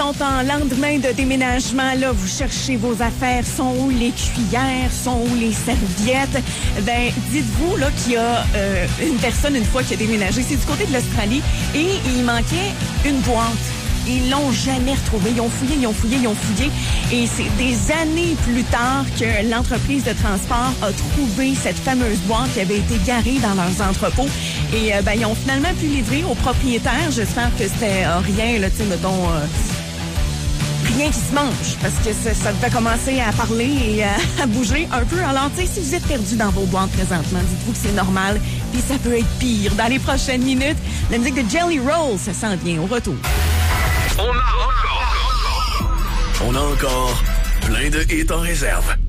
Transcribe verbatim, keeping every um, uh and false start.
sont en lendemain de déménagement, là, vous cherchez vos affaires, sont où les cuillères, sont où les serviettes? Ben, dites-vous, là, qu'il y a euh, une personne, une fois qui a déménagé, c'est du côté de l'Australie, et il manquait une boîte. Ils l'ont jamais retrouvé. Ils ont fouillé, ils ont fouillé, ils ont fouillé. Et c'est des années plus tard que l'entreprise de transport a trouvé cette fameuse boîte qui avait été garée dans leurs entrepôts. Et euh, ben, ils ont finalement pu livrer aux propriétaires. J'espère que c'était euh, rien, là, tu sais, mettons... Euh, rien qui se mange, parce que ça, ça devait commencer à parler et à, à bouger un peu. Alors, tu sais, si vous êtes perdu dans vos boîtes présentement, dites-vous que c'est normal, puis ça peut être pire. Dans les prochaines minutes, la musique de Jelly Roll, ça s'en vient au retour. On a encore, on a encore plein de hits en réserve.